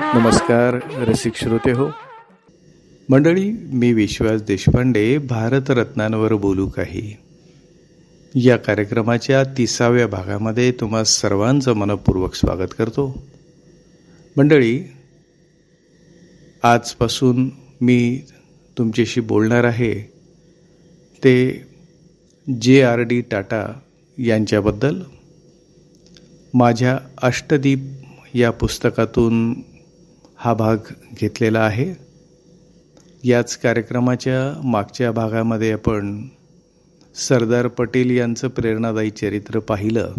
नमस्कार रसिक श्रोते हो मंडळी, मी विश्वास देशपांडे भारतरत्नांवर बोलू काही या कार्यक्रमाच्या 30व्या भागामध्ये तुम्हा सर्वांचं मनपूर्वक स्वागत करतो. मंडळी, आजपासून मी तुमच्याशी बोलणार आहे ते JRD टाटा यांच्याबद्दल. माझ्या अष्टदीप या पुस्तकातून हा भाग घेतलेला आहे. याच कार्यक्रमाच्या मागच्या भागामध्ये आपण सरदार पटेल यांचं प्रेरणादायी चरित्र पाहिलं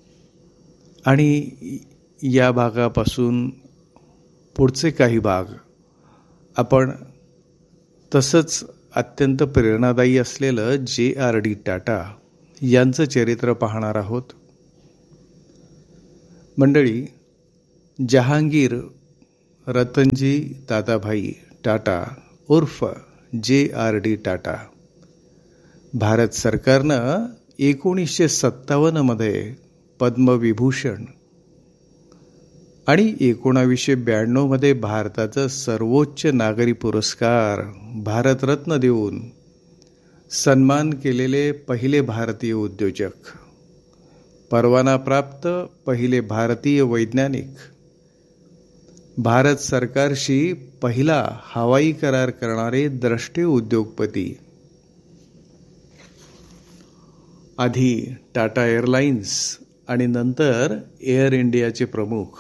आणि या भागापासून पुढचे काही भाग आपण तसंच अत्यंत प्रेरणादायी असलेलं JRD टाटा यांचं चरित्र पाहणार आहोत. मंडळी, जहांगीर रतनजी दादाभाई टाटा उर्फ JRD टाटा भारत सरकारनं 1957 पद्मविभूषण आणि 1992 भारताचा सर्वोच्च नागरी पुरस्कार भारतरत्न देऊन सन्मान केलेले पहिले भारतीय उद्योजक, परवानाप्राप्त पहिले भारतीय वैज्ञानिक, भारत सरकारशी पहिला हवाई करार करणारे द्रष्टे उद्योगपती, आधी टाटा एअरलाइन्स आणि नंतर एअर इंडियाचे प्रमुख,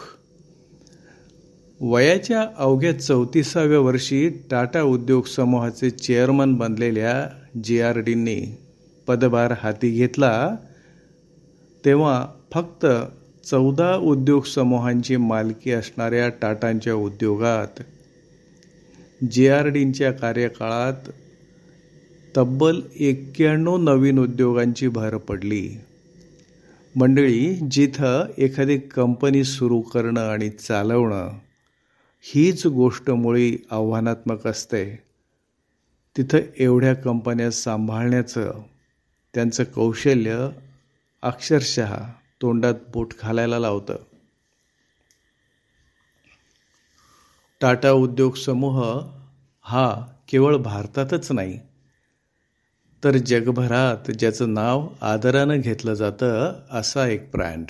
वयाच्या अवघ्या 34व्या वर्षी टाटा उद्योग समूहाचे चेअरमन बनलेल्या JRDंनी पदभार हाती घेतला तेव्हा फक्त 14 उद्योग समूहांची मालकी असणाऱ्या टाटांच्या उद्योगात JRDंच्या कार्यकाळात तब्बल 91 नवीन उद्योगांची भर पडली. मंडळी, जिथं एखादी कंपनी सुरू करणं आणि चालवणं हीच गोष्ट मुळी आव्हानात्मक असते, तिथं एवढ्या कंपन्या सांभाळण्याचं त्यांचं कौशल्य अक्षरशः तोंडात बोट घालायला लावतं. टाटा उद्योग समूह हा केवळ भारतातच नाही तर जगभरात ज्याचं नाव आदरानं घेतलं जातं असा एक ब्रँड.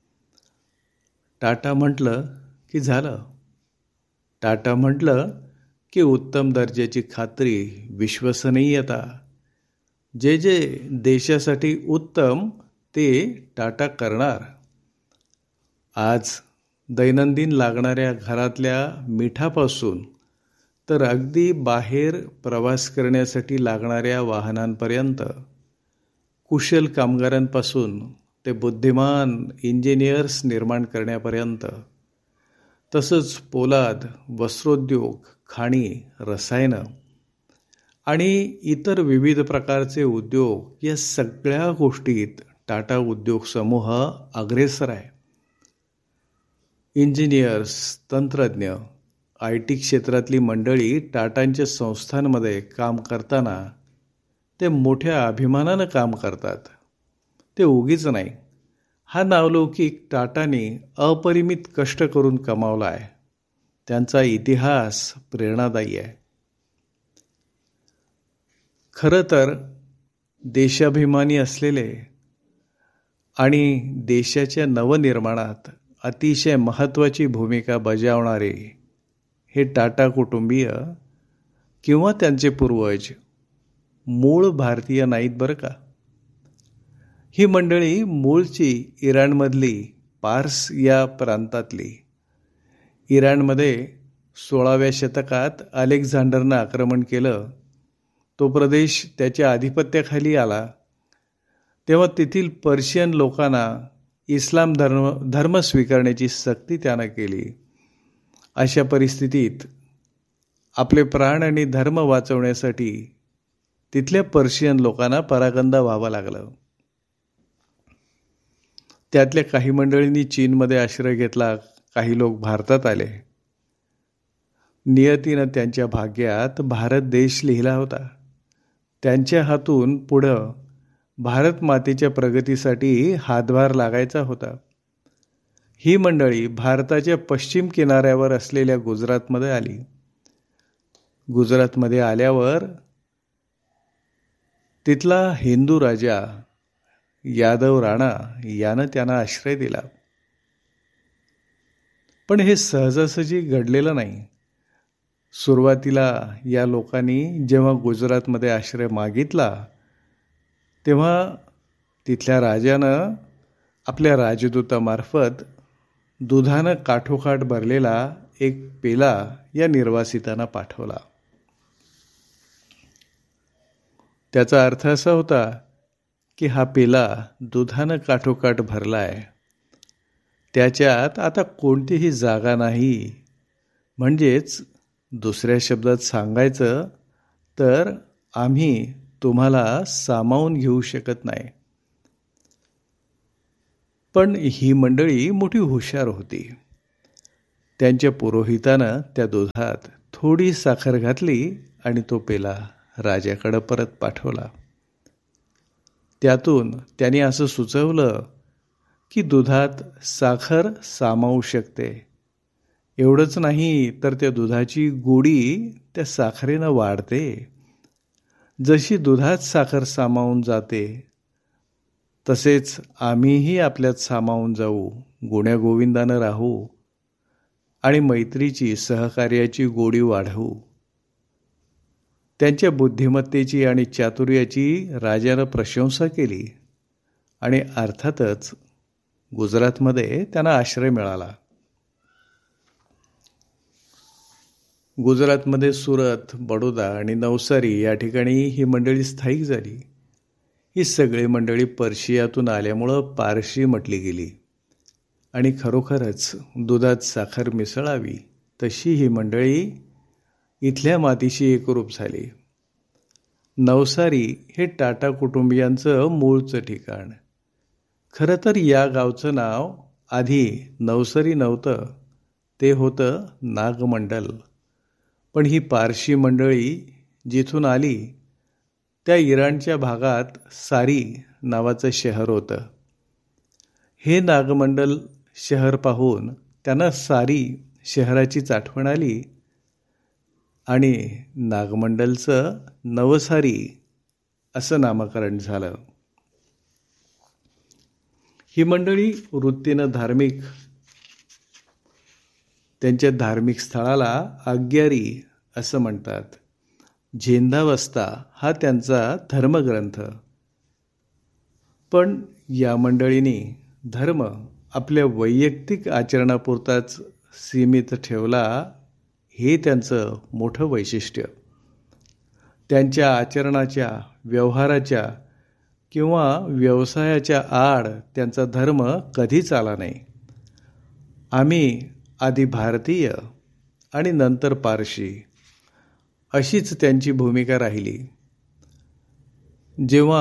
टाटा म्हटलं की झालं. टाटा म्हटलं की उत्तम दर्जाची खात्री, विश्वसनीयता, जे जे देशासाठी उत्तम ते टाटा करणार. आज दैनंदिन लागणाऱ्या घरातल्या मिठापासून तर अगदी बाहेर प्रवास करण्यासाठी लागणाऱ्या वाहनांपर्यंत, कुशल कामगारांपासून ते बुद्धिमान इंजिनियर्स निर्माण करण्यापर्यंत, तसंच पोलाद, वस्त्रोद्योग, खाणी, रसायनं आणि इतर विविध प्रकारचे उद्योग या सगळ्या गोष्टीत टाटा उद्योग समूह अग्रेसर आहे. इंजिनियर्स, तंत्रज्ञ, IT क्षेत्रातली मंडळी टाटांच्या संस्थांमध्ये काम करताना ते मोठ्या अभिमानानं काम करतात. ते उगीच नाही. हा नावलौकिक टाटांनी अपरिमित कष्ट करून कमावला आहे. त्यांचा इतिहास प्रेरणादायी आहे. खरं तर देशाभिमानी असलेले आणि देशाच्या नवनिर्माणात अतिशय महत्त्वाची भूमिका बजावणारे हे टाटा कुटुंबीय किंवा त्यांचे पूर्वज मूळ भारतीय नाहीत बरं का. ही मंडळी मूळची इराणमधली, पार्स या प्रांतातली. इराणमध्ये 16व्या शतकात अलेक्झांडरनं आक्रमण केलं. तो प्रदेश त्याच्या आधिपत्याखाली आला तेव्हा तेथील पर्शियन लोकांना इस्लाम धर्म स्वीकारण्याची सक्ती त्यानं केली. अशा परिस्थितीत आपले प्राण आणि धर्म वाचवण्यासाठी तिथल्या पर्शियन लोकांना परागंदा व्हावं लागलं. त्यातल्या काही मंडळींनी चीनमध्ये आश्रय घेतला, काही लोक भारतात आले. नियतीनं त्यांच्या भाग्यात भारत देश लिहिला होता. त्यांच्या हातून पुढं भारत मातेच्या प्रगतीसाठी हातभार लागायचा होता. ही मंडळी भारताच्या पश्चिम किनाऱ्यावर असलेल्या गुजरातमध्ये आली. गुजरातमध्ये आल्यावर तिथला हिंदू राजा यादव राणा यानं त्यांना आश्रय दिला. पण हे सहजासहजी घडलेलं नाही. सुरुवातीला या लोकांनी जेव्हा गुजरातमध्ये आश्रय मागितला तेव्हा तिथल्या राजानं आपल्या राजदूतामार्फत दुधानं काठोकाठ भरलेला एक पेला या निर्वासितांना पाठवला. त्याचा अर्थ असा होता की हा पेला दुधानं काठोकाठ भरला आहे, त्याच्यात आता कोणतीही जागा नाही. म्हणजेच दुसऱ्या शब्दात सांगायचं तर आम्ही तुम्हाला सामावून घेऊ शकत नाही. पण ही मंडळी मोठी हुशार होती. त्यांच्या पुरोहितानं त्या दुधात थोडी साखर घातली आणि तो पेला राजाकडे परत पाठवला. त्यातून त्यांनी असं सुचवलं की दुधात साखर सामावू शकते. एवढंच नाही तर त्या दुधाची गोडी त्या साखरेनं वाढते. जशी दुधात साखर सामावून जाते तसेच आम्हीही आपल्यात सामावून जाऊ, गुण्यागोविंदानं राहू आणि मैत्रीची सहकार्याची गोडी वाढवू. त्यांच्या बुद्धिमत्तेची आणि चातुर्याची राजानं प्रशंसा केली आणि अर्थातच गुजरातमध्ये त्यांना आश्रय मिळाला. गुजरातमध्ये सुरत, बडोदा आणि नवसारी या ठिकाणी ही मंडळी स्थायिक झाली. ही सगळी मंडळी पर्शियातून आल्यामुळं पारशी म्हटली गेली आणि खरोखरच दुधात साखर मिसळावी तशी ही मंडळी इथल्या मातीशी एकरूप झाली. नवसारी हे टाटा कुटुंबियांचं मूळचं ठिकाण. खरं तर या गावचं नाव आधी नवसारी नव्हतं, ते होतं नागमंडल. पण ही पारशी मंडळी जिथून आली त्या इराणच्या भागात सारी नावाचं शहर होतं. हे नागमंडल शहर पाहून त्यांना सारी शहराचीच आठवण आली आणि नागमंडलचं नवसारी असं नामकरण झालं. ही मंडळी वृत्तीनं धार्मिक. त्यांच्या धार्मिक स्थळाला आग्यारी असं म्हणतात. झेंदावस्ता हा त्यांचा धर्मग्रंथ. पण या मंडळींनी धर्म आपल्या वैयक्तिक आचरणापुरताच सीमित ठेवला, हे त्यांचं मोठं वैशिष्ट्य. त्यांच्या आचरणाच्या, व्यवहाराच्या किंवा व्यवसायाच्या आड त्यांचा धर्म कधीच आला नाही. आम्ही आधी भारतीय आणि नंतर पारशी अशीच त्यांची भूमिका राहिली. जेव्हा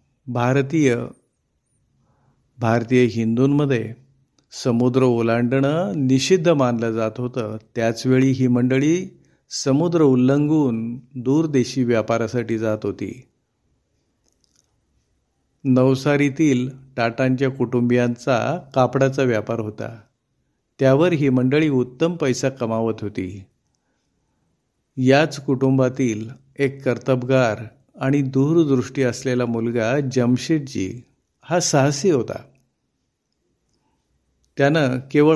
भारतीय हिंदूंमध्ये समुद्र ओलांडणं निषिद्ध मानलं जात होतं, त्याचवेळी ही मंडळी समुद्र उल्लंघून दूर देशी व्यापारासाठी जात होती. नवसारीतील टाटांच्या कुटुंबियांचा कापडाचा व्यापार होता. त्यावर ही मंडळी उत्तम पैसा कमावत होती. याच कुटुंबातील एक कर्तबगार आणि दूरदृष्टी असलेला मुलगा जमशेदजी हा साहसी होता. त्यानं केवळ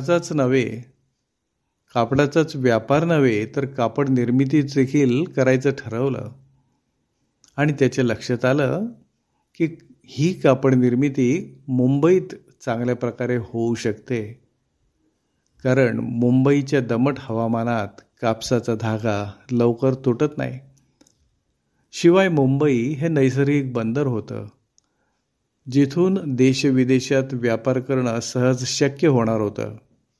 कापडाचाच व्यापार नव्हे तर कापड निर्मिती देखील करायचं ठरवलं आणि त्याच्या लक्षात आलं की ही कापड निर्मिती मुंबईत चांगल्या प्रकारे होऊ शकते, कारण मुंबईच्या दमट हवामानात कापसाचा धागा लवकर तुटत नाही. शिवाय मुंबई हे नैसर्गिक बंदर होतं, जिथून देशविदेशात व्यापार करणं सहज शक्य होणार होतं.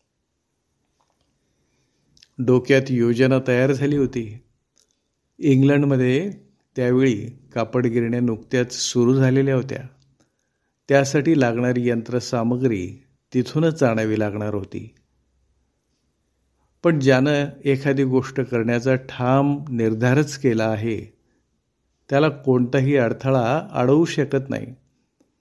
डोक्यात योजना तयार झाली होती. इंग्लंडमध्ये त्यावेळी कापड गिरण्या नुकत्याच सुरू झालेल्या होत्या. त्यासाठी लागणारी यंत्रसामग्री तिथूनच आणावी लागणार होती. पण ज्यानं एखादी गोष्ट करण्याचा ठाम निर्धारच केला आहे त्याला कोणताही अडथळा अडवू शकत नाही.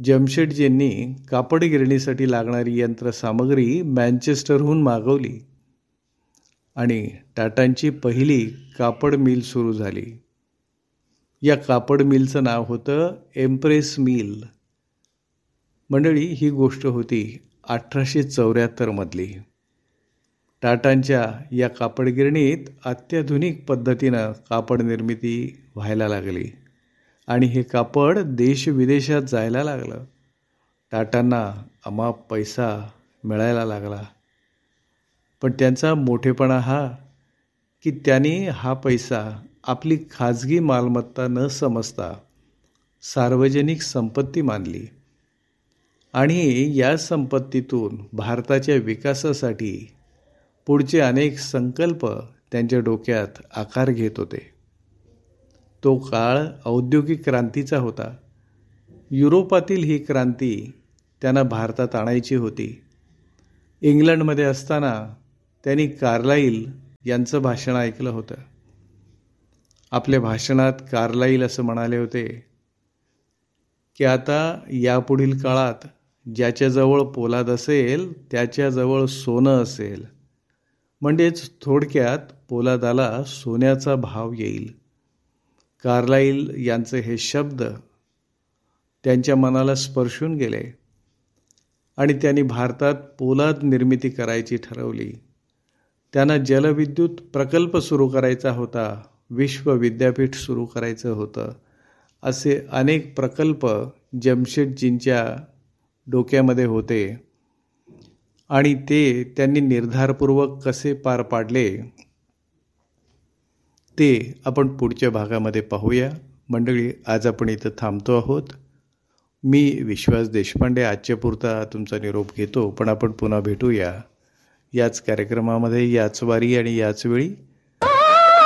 जमशेदजींनी कापड गिरणीसाठी लागणारी यंत्रसामग्री मँचेस्टरहून मागवली आणि टाटांची पहिली कापड मिल सुरू झाली. या कापड मिलचं नाव होतं एम्प्रेस मिल. मंडळी, ही गोष्ट होती 1874 मधली. टाटांच्या या कापड गिरणीत अत्याधुनिक पद्धतीनं कापड निर्मिती व्हायला लागली आणि हे कापड देशविदेशात जायला लागलं. टाटांना अमाप पैसा मिळायला लागला. पण त्यांचा मोठेपणा हा की त्यांनी हा पैसा आपली खाजगी मालमत्ता न समजता सार्वजनिक संपत्ती मानली आणि या संपत्तीतून भारताच्या विकासासाठी पुढचे अनेक संकल्प त्यांच्या डोक्यात आकार घेत होते. तो काळ औद्योगिक क्रांतीचा होता. युरोपातील ही क्रांती त्यांना भारतात आणायची होती. इंग्लंडमध्ये असताना त्यांनी कार्लाईल यांचं भाषण ऐकलं होतं. आपल्या भाषणात कार्लाईल असं म्हणाले होते की आता यापुढील काळात ज्याच्याजवळ पोलाद असेल त्याच्याजवळ सोनं असेल. म्हणजेच थोडक्यात पोलादाला सोन्याचा भाव येईल. कार्लाईल यांचे हे शब्द त्यांच्या मनाला स्पर्शून गेले आणि त्यांनी भारतात पोलाद निर्मिती करायची ठरवली. त्यांना जलविद्युत प्रकल्प सुरू करायचा होता, विश्वविद्यापीठ सुरू करायचं होतं. असे अनेक प्रकल्प जमशेदजींच्या डोक्यामध्ये होते आणि ते त्यांनी निर्धारपूर्वक कसे पार पाडले ते आपण पुढच्या भागामध्ये पाहूया. मंडळी, आज आपण इथं थांबतो आहोत. मी विश्वास देशपांडे आजच्या पुरता तुमचा निरोप घेतो, पण आपण पुन्हा भेटूया याच कार्यक्रमामध्ये, याच वारी आणि याच वेळी.